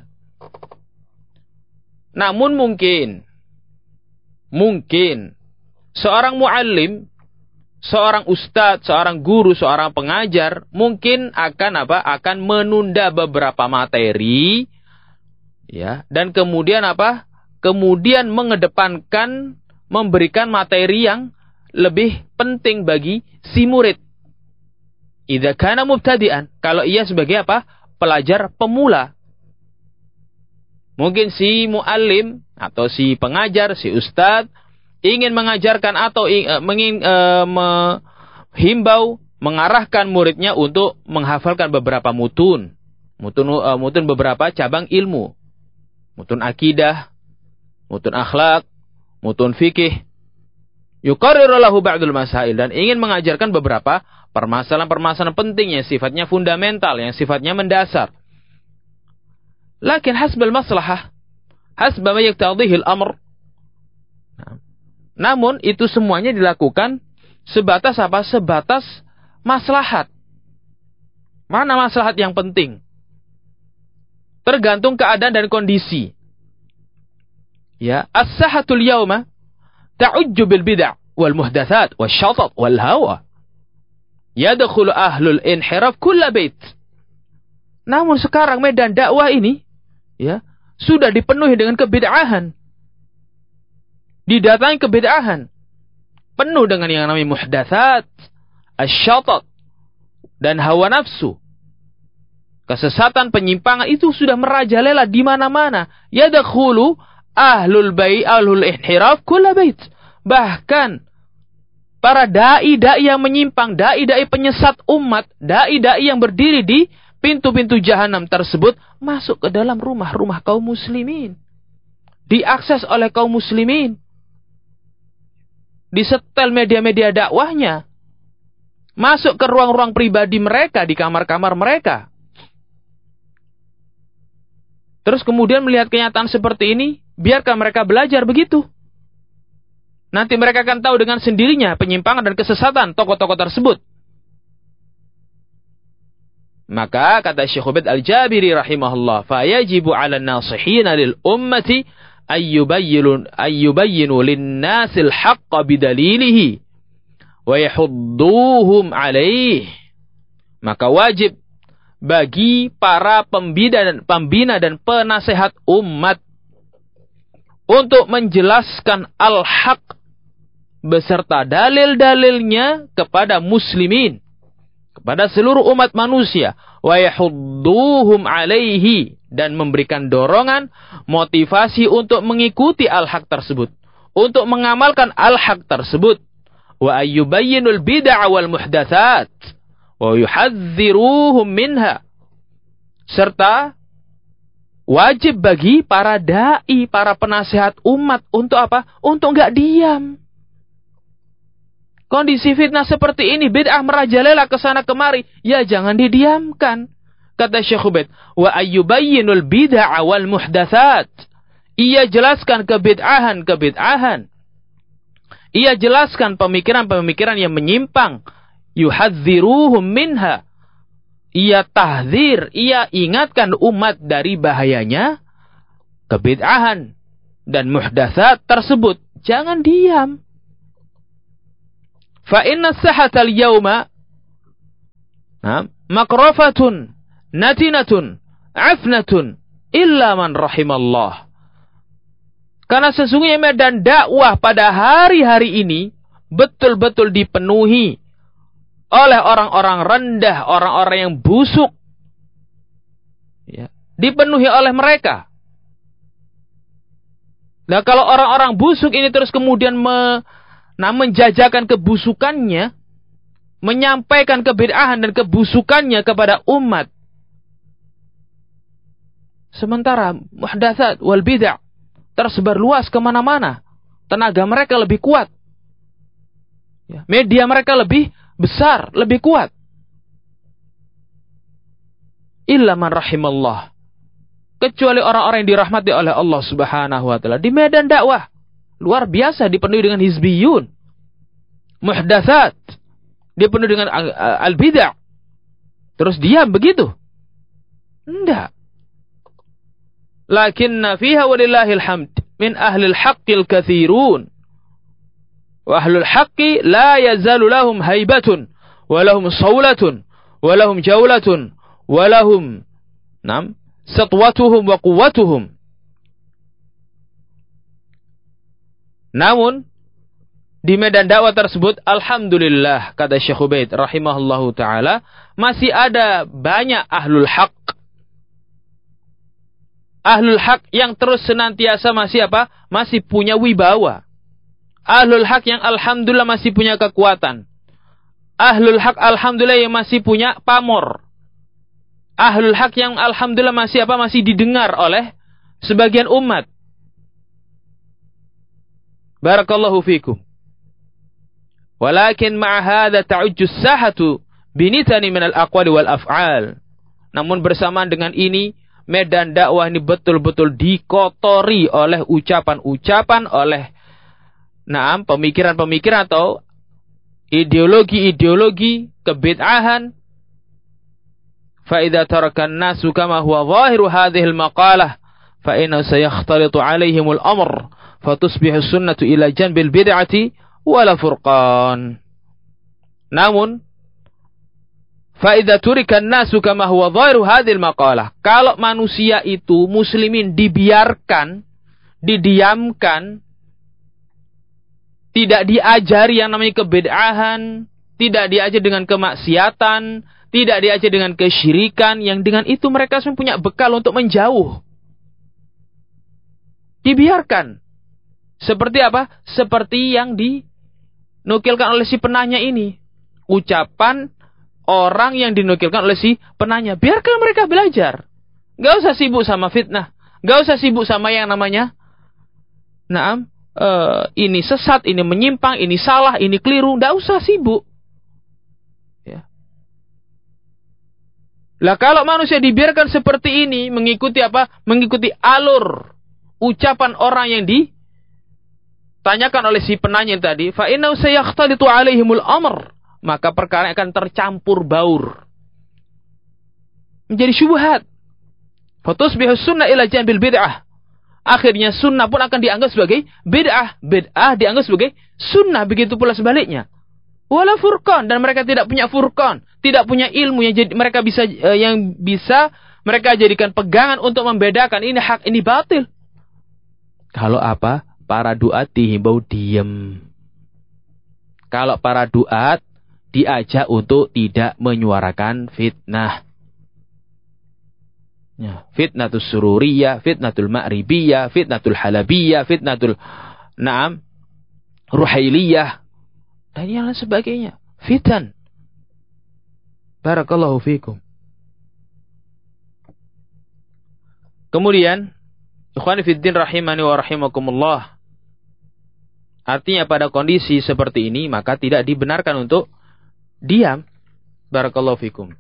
Namun mungkin mungkin seorang muallim, seorang ustadz, seorang guru, seorang pengajar mungkin akan apa? Akan menunda beberapa materi. Ya, dan kemudian apa? Kemudian mengedepankan memberikan materi yang lebih penting bagi si murid. Idza kana mubtadi'an, kalau ia sebagai apa? Pelajar pemula. Mungkin si muallim atau si pengajar, si ustadz ingin mengajarkan atau ingin uh, menghimbau, mengarahkan muridnya untuk menghafalkan beberapa mutun. Mutun uh, mutun beberapa cabang ilmu. Mutun akidah, mutun akhlak, mutun fikih. Yuqarriru lahu ba'dul masail, dan ingin mengajarkan beberapa permasalahan-permasalahan penting yang sifatnya fundamental, yang sifatnya mendasar. Lakin hasbal maslahah, hasba ma yaqtadhihi al-amr. Namun itu semuanya dilakukan sebatas apa? Sebatas maslahat. Mana maslahat yang penting? Tergantung keadaan dan kondisi. Ya, as-sahatul yawma ta'ujju bil bid'ah wal muhdatsat wasyatat wal hawa. Yadkhulu ahlul inhiraf kull bait. Namun sekarang medan dakwah ini, ya, sudah dipenuhi dengan kebid'ahan. Didatangi kebid'ahan. Penuh dengan yang namanya muhdatsat, asyatat dan hawa nafsu. Kesesatan, penyimpangan itu sudah merajalela di mana-mana. Yadkhulu ahlul bai' ahlul inhiraf kull bait. Bahkan para dai-dai yang menyimpang, dai-dai penyesat umat, dai-dai yang berdiri di pintu-pintu jahanam tersebut masuk ke dalam rumah-rumah kaum muslimin. Diakses oleh kaum muslimin. Disetel media-media dakwahnya. Masuk ke ruang-ruang pribadi mereka, di kamar-kamar mereka. Terus kemudian melihat kenyataan seperti ini, biarkan mereka belajar begitu. Nanti mereka akan tahu dengan sendirinya penyimpangan dan kesesatan tokoh-tokoh tersebut. Maka kata Syekh Ubaid Al-Jabiri rahimahullah, fayajibu 'alan nasihina lil ummati ayyubayyinu ayyubayyinu lin-nasil haqqa bidalilihi wa yahudduhum 'alaihi. Maka wajib bagi para pembina dan pembina dan penasehat umat untuk menjelaskan al-haq beserta dalil-dalilnya kepada muslimin, kepada seluruh umat manusia, wa yahudduhum alaihi, dan memberikan dorongan, motivasi untuk mengikuti al-haq tersebut, untuk mengamalkan al-haq tersebut, wa ayyubayyinul bid'a wal muhdatsat wa yuhadziruhum minha, serta wajib bagi para dai, para penasihat umat untuk apa? Untuk enggak diam. Kondisi fitnah seperti ini, bid'ah merajalela ke sana kemari, ya jangan didiamkan. Kata Syekh Ubaid, wa ayyubayyinul bid'a wal muhdatsat. Ia jelaskan kebid'ahan-kebid'ahan. Ia jelaskan pemikiran-pemikiran yang menyimpang, yuhadziruhum minha. Ia tahdzir, ia ingatkan umat dari bahayanya kebid'ahan dan muhdatsat tersebut. Jangan diam. Fa inna sahata al-yawma makrofatun natinatun afnatun illa man rahimallah. Karena sesungguhnya medan dakwah pada hari-hari ini betul-betul dipenuhi oleh orang-orang rendah, orang-orang yang busuk. Ya, dipenuhi oleh mereka. Nah, kalau orang-orang busuk ini terus kemudian me, nah, menjajakan kebusukannya, menyampaikan kebid'ahan dan kebusukannya kepada umat. Sementara muhdatsat wal bid'ah tersebar luas kemana-mana. Tenaga mereka lebih kuat. Ya, media mereka lebih besar, lebih kuat. Illa man rahimallah. Kecuali orang-orang yang dirahmati oleh Allah Subhanahu wa taala. Di medan dakwah luar biasa dipenuhi dengan hizbiyun, muhdatsat, dipenuhi dengan al-bid'ah. Terus diam begitu? Enggak. Lakinna fiha walillahil hamd min ahlil haqqil katsirun. Wa ahlul haqqi la yazalu lahum haibatun wa lahum sawlatun wa lahum jawlatun wa lahum nam satwatuhum wa quwwatuhum. Namun di medan dakwah tersebut, alhamdulillah, kata Syekh Ubaid rahimahullahu taala, masih ada banyak ahlul haq. Ahlul haq yang terus senantiasa masih apa? Masih punya wibawa. Ahlul haq yang alhamdulillah masih punya kekuatan. Ahlul haq alhamdulillah yang masih punya pamor. Ahlul haq yang alhamdulillah masih apa? Masih didengar oleh sebagian umat. Barakallahu fikum. Walakin ma'a hadza ta'ujju as-sahatu binitani min al-aqwali wal af'al. Namun bersamaan dengan ini, medan dakwah ini betul-betul dikotori oleh ucapan-ucapan, oleh naam pemikiran-pemikiran atau ideologi-ideologi kebid'ahan. Fa idza taraka an-nasu kama huwa zahiru hadhihi al-maqalah fa inna sayakhtalitu 'alaihim al-amr fatusbihu as-sunnatu ila janbil bid'ati wala furqan. Namun fa idza turika an-nasu kama huwa zahiru hadhihi al-maqalah, kalau manusia itu muslimin dibiarkan, didiamkan, tidak diajari yang namanya kebid'ahan, tidak diajar dengan kemaksiatan, tidak diajar dengan kesyirikan, yang dengan itu mereka semua punya bekal untuk menjauh. Dibiarkan. Seperti apa? Seperti yang dinukilkan oleh si penanya ini. Ucapan orang yang dinukilkan oleh si penanya. Biarkan mereka belajar. Gak usah sibuk sama fitnah. Gak usah sibuk sama yang namanya naam, uh, ini sesat, ini menyimpang, ini salah, ini keliru. Gak usah sibuk. Lah kalau manusia dibiarkan seperti ini, mengikuti apa? Mengikuti alur ucapan orang yang ditanyakan oleh si penanya tadi, fa innahu sayakhtalitu alaihimul amr, maka perkara akan tercampur baur, menjadi syubhat. Fatusbihu sunnah ila jambil bid'ah. Akhirnya sunnah pun akan dianggap sebagai bid'ah, bid'ah dianggap sebagai sunnah, begitu pula sebaliknya. Wala furqan, dan mereka tidak punya furqan, tidak punya ilmu yang jadi mereka bisa uh, yang bisa mereka jadikan pegangan untuk membedakan ini hak, ini batil. Kalau apa? Para duat dihimbau diam. Kalau para duat diajak untuk tidak menyuarakan fitnah. Ya, fitnatul sururiyah, fitnatul ma'ribiyah, fitnatul halabiyah, fitnatul na'am ruhailiyah, dan yang lain sebagainya. Fitan. Barakallahu fikum. Kemudian, ikhwani fiddin rahimani wa rahimakumullah. Artinya pada kondisi seperti ini, maka tidak dibenarkan untuk diam. Barakallahu fikum.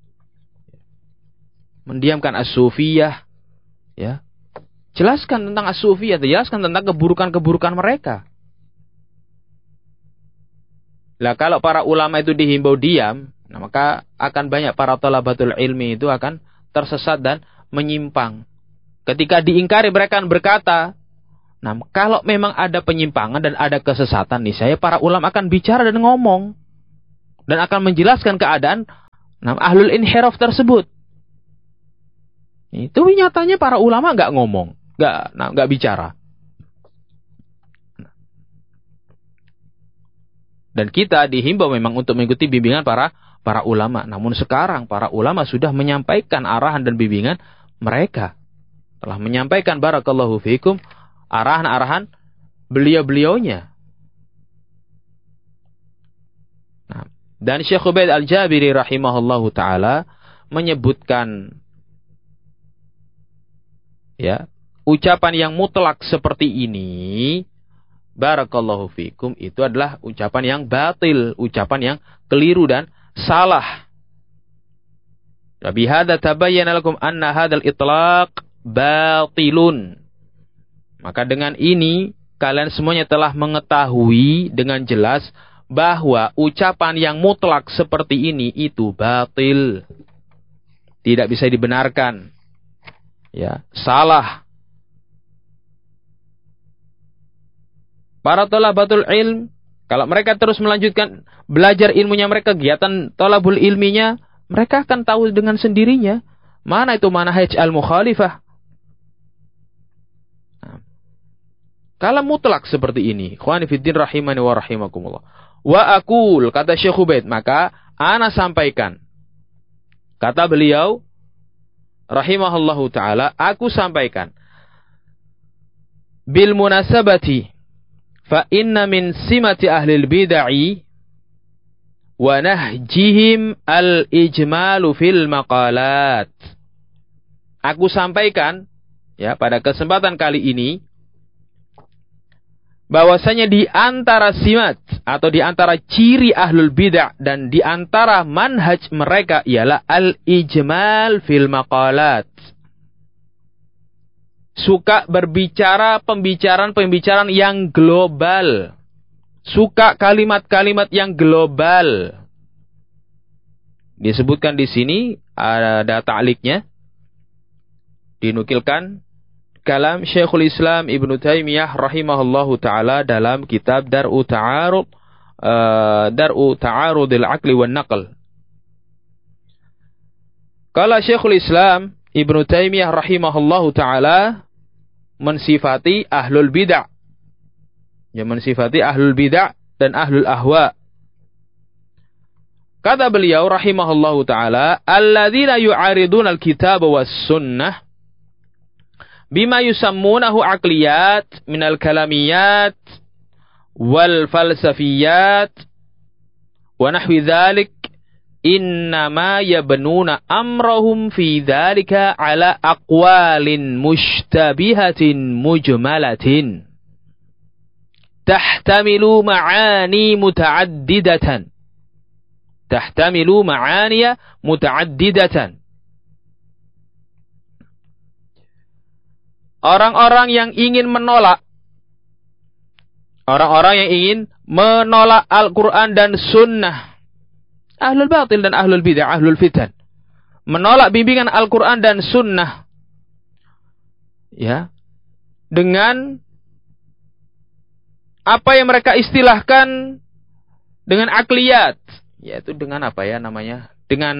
Mendiamkan as-sufiyah. Ya. Jelaskan tentang as-sufiyah. Jelaskan tentang keburukan-keburukan mereka. Lah kalau para ulama itu dihimbau diam, nah maka akan banyak para thalabatul ilmi itu akan tersesat dan menyimpang. Ketika diingkari mereka akan berkata, nah kalau memang ada penyimpangan dan ada kesesatan nih, saya para ulama akan bicara dan ngomong dan akan menjelaskan keadaan nah, ahlul inhiraf tersebut. Itu nyatanya para ulama nggak ngomong, nggak nah, nggak bicara. Dan kita dihimbau memang untuk mengikuti bimbingan para para ulama. Namun sekarang para ulama sudah menyampaikan arahan dan bimbingan mereka. Telah menyampaikan barakallahu fiikum arahan-arahan beliau-beliaunya. Nah, dan Syekh Ubaid Al-Jabiri rahimahullahu taala menyebutkan ya, ucapan yang mutlak seperti ini barakallahu fikum itu adalah ucapan yang batil, ucapan yang keliru dan salah. Bihadza tabayyana lakum anna hadzal itlaq batilun. Maka dengan ini kalian semuanya telah mengetahui dengan jelas bahwa ucapan yang mutlak seperti ini itu batil. Tidak bisa dibenarkan. Ya, salah. Para thalabatul ilm, kalau mereka terus melanjutkan belajar ilmunya mereka, kegiatan thalabul ilminya, mereka akan tahu dengan sendirinya mana itu manhaj al-mukhalifah. Nah, kalau mutlak seperti ini, ikhwani fiddin rahimani wa rahimakumullah. Wa aqul, kata Syekh Ubaid, maka ana sampaikan. Kata beliau rahimahullahu taala, aku sampaikan bil munasabati fa inna min simati ahlil bid'ah wa nahjihim al-ijmalu fil maqalat. Aku sampaikan ya pada kesempatan kali ini bahwasanya di antara simat atau di antara ciri ahlul bid'ah dan di antara manhaj mereka ialah al-ijmal fil maqalat. Suka berbicara pembicaraan-pembicaraan yang global. Suka kalimat-kalimat yang global. Disebutkan di sini ada ta'liknya. Dinukilkan kalam Syekhul Islam Ibnu Taimiyah rahimahullahu taala dalam kitab Dar'u Ta'arud uh, Dar'u Ta'arudil Aqli wan Naql. Kala Syekhul Islam Ibnu Taimiyah rahimahullahu taala mensifati ahlul bid'ah. Ya, mensifati ahlul bid'ah dan ahlul ahwa. Kata beliau rahimahullahu taala, alladzina yu'ariduna al-kitab was sunnah bima yusammunahu aqliyat minal kalamiyat wal falsafiyat wa nahwi dzalik innama yabnuna amrahum fi dzalika ala aqwalin mushtabihatin mujmalatin tahtamilu ma'ani muta'addidatan tahtamilu ma'aniya muta'addidatan. Orang-orang yang ingin menolak orang-orang yang ingin menolak Al-Quran dan Sunnah, ahlul batil dan ahlul bid'ah, ahlul fitan, menolak bimbingan Al-Quran dan Sunnah, ya, dengan apa yang mereka istilahkan dengan akliyat, yaitu dengan apa ya namanya, dengan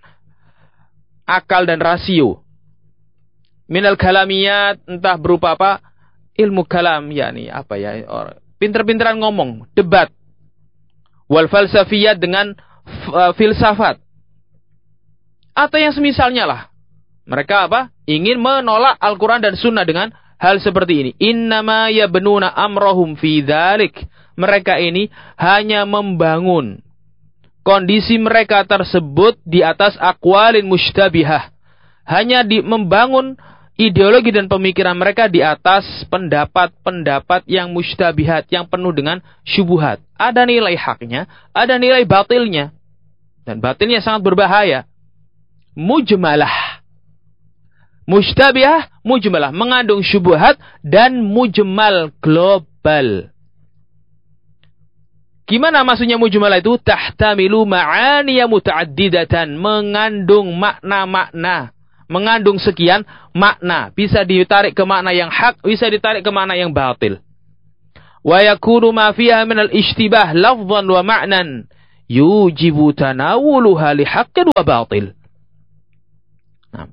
akal dan rasio. Minal kalamiyat, entah berupa apa, ilmu kalam, yakni apa ya, pinter-pinteran ngomong, debat. Wal falsafiyat, dengan uh, filsafat. Atau yang semisalnya lah. Mereka apa? Ingin menolak Al-Quran dan Sunnah dengan hal seperti ini. Innama yabnuna amrohum fi dzalik. Mereka ini hanya membangun kondisi mereka tersebut di atas aqwalin mustabihah. Hanya di, membangun ideologi dan pemikiran mereka di atas pendapat-pendapat yang mustabihat, yang penuh dengan syubhat. Ada nilai haknya, ada nilai batilnya. Dan batilnya sangat berbahaya. Mujmalah. Mustabihah, mujmalah. Mengandung syubhat dan mujmal global. Gimana maksudnya mujmalah itu? Tahtamilu ma'aniya muta'addidatan, mengandung makna-makna, mengandung sekian makna. Bisa ditarik ke makna yang hak, bisa ditarik ke makna yang batil. Wa yakunu ma fiha min al-ishtibah lafdhan wa ma'nan yujibu tanawuluha li haqqin wa batil. Nah.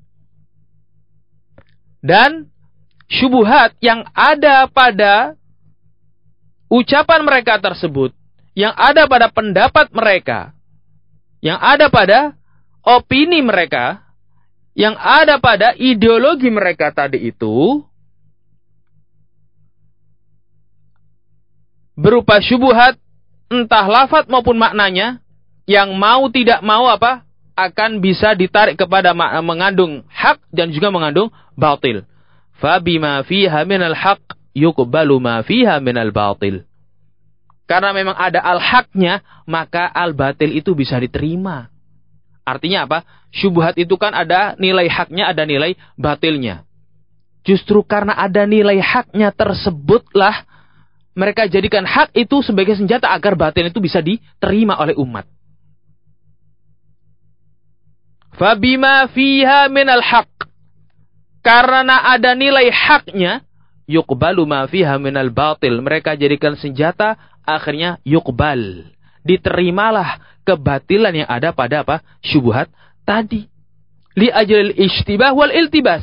Dan syubhat yang ada pada ucapan mereka tersebut, yang ada pada pendapat mereka, yang ada pada opini mereka, yang ada pada ideologi mereka tadi itu, berupa syubhat, entah lafaz maupun maknanya, yang mau tidak mau apa, akan bisa ditarik kepada makna mengandung hak dan juga mengandung batil. Fabima fiha minal haq yuqbalu ma fiha minal batil. Karena memang ada al-haknya, maka al-batil itu bisa diterima. Artinya apa? Syubhat itu kan ada nilai haknya, ada nilai batilnya. Justru karena ada nilai haknya tersebutlah, mereka jadikan hak itu sebagai senjata agar batil itu bisa diterima oleh umat. Fabima fiha minal haq. Karena ada nilai haknya, yuqbalu ma fiha minal batil. Mereka jadikan senjata, akhirnya yuqbal, diterimalah kebatilan yang ada pada apa? Syubhat tadi. Li ajlil ishtibah wal iltibas.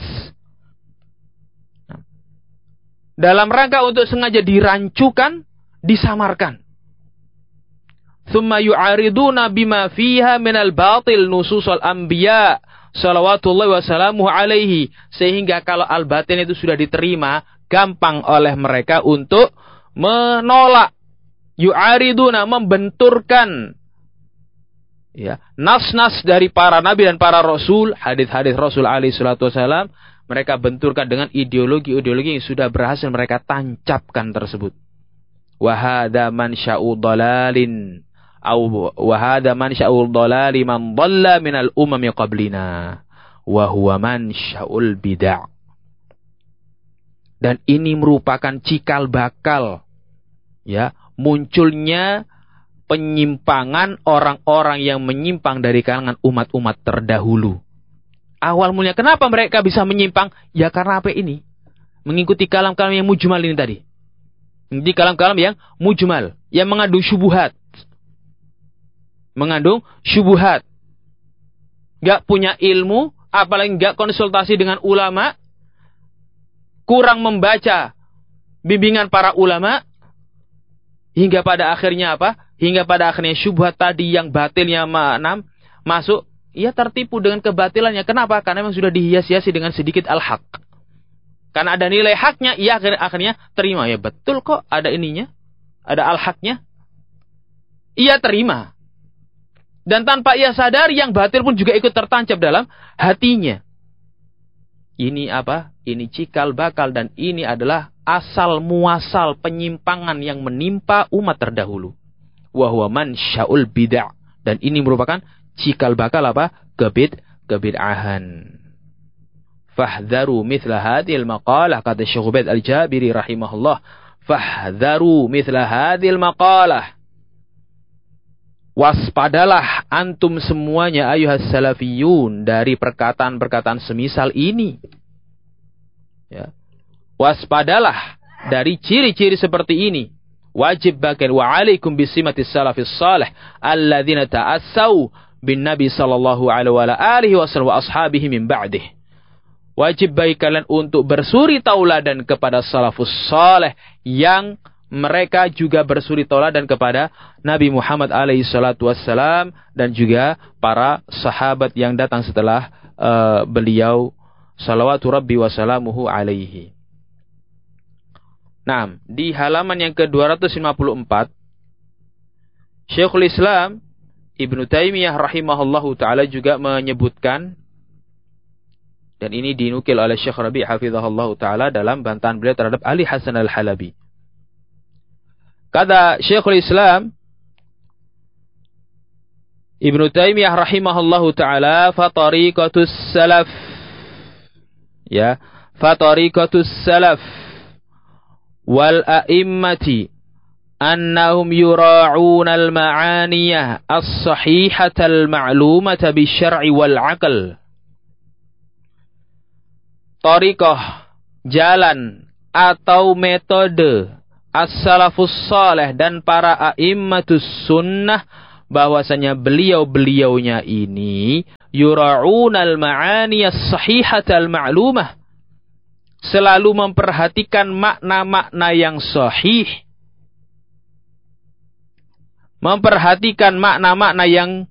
Dalam rangka untuk sengaja dirancukan, disamarkan. Thumma yu'ariduna bima fiha minal batil nususul anbiya salawatullahi wassalamuhu alaihi. Sehingga kalau al-batil itu sudah diterima, gampang oleh mereka untuk menolak. Yu'ariduna, membenturkan ya, nas-nas dari para nabi dan para rasul, hadis-hadis Rasul alaihi salatu wasalam, mereka benturkan dengan ideologi-ideologi yang sudah berhasil mereka tancapkan tersebut. Wa hadza mansya'u dhalalin au wa hadza mansya'u dhalali man dhalla minal umami qablina wa huwa mansya'ul bid'ah. Dan ini merupakan cikal bakal ya, munculnya penyimpangan orang-orang yang menyimpang dari kalangan umat-umat terdahulu. Awal mulanya kenapa mereka bisa menyimpang? Ya karena apa ini? Mengikuti kalam-kalam yang mujmal ini tadi. Di kalam-kalam yang mujmal, yang mengandung syubhat. Mengandung syubhat. Gak punya ilmu, apalagi gak konsultasi dengan ulama, kurang membaca bimbingan para ulama, hingga pada akhirnya apa? Hingga pada akhirnya syubhat tadi yang batilnya enam masuk, ia tertipu dengan kebatilannya. Kenapa? Karena memang sudah dihias-hiasi dengan sedikit al-haq. Karena ada nilai haknya, ia akhirnya, akhirnya terima. Ya betul kok, ada ininya, ada al-haqnya. Ia terima. Dan tanpa ia sadar, yang batil pun juga ikut tertancap dalam hatinya. Ini apa? Ini cikal bakal, dan ini adalah asal muasal penyimpangan yang menimpa umat terdahulu. Wa huwa mansya'ul bid'ah. Dan ini merupakan cikal bakal apa? Kebid, kebid'ahan. Fahdharu mithla hadhil maqalah, kata Syekh Ubaid Al-Jabiri rahimahullah. Fahdharu mithla hadhil maqalah. Waspadalah antum semuanya ayuhas salafiyun dari perkataan-perkataan semisal ini. Ya. Waspadalah dari ciri-ciri seperti ini. Wajib bagian wa alaikum bisimatis salafis salih alladzina ta'assau bin nabi sallallahu alaihi wasallam wa ashabihi min ba'dih. Wajib bagi kalian untuk bersuri tauladan kepada salafus salih yang mereka juga bersuri tauladan kepada Nabi Muhammad alaihi salatu wassalam dan juga para sahabat yang datang setelah uh, beliau salawatu rabbi wassalamuhu alaihi. Nah, di halaman yang ke dua ratus lima puluh empat, Syekhul Islam Ibnu Taimiyah rahimahullahu ta'ala juga menyebutkan, dan ini dinukil oleh Syekh Rabi' hafizahullahu ta'ala dalam bantahan beliau terhadap Ali Hasan Al-Halabi. Kata Syekhul Islam Ibnu Taimiyah rahimahullahu ta'ala, fatariqatus salaf, ya, fatariqatus salaf wal a'immati annahum yura'una al-ma'aniyah as-sahihata al-ma'lumata bisyar'i wal 'aql. Thariqah, jalan atau metode as-salafus salih dan para a'immatus sunnah, bahwasanya beliau-beliaunya ini yura'una al-ma'aniyah as-sahihata al-ma'lumah, selalu memperhatikan makna-makna yang sahih, memperhatikan makna-makna yang